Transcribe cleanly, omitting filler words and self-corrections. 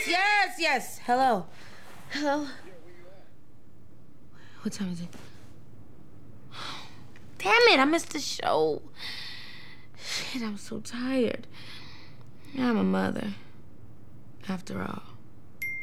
Yes. Hello. What time is it? Damn it, I missed the show. Shit, I'm so tired. I'm a mother, after all.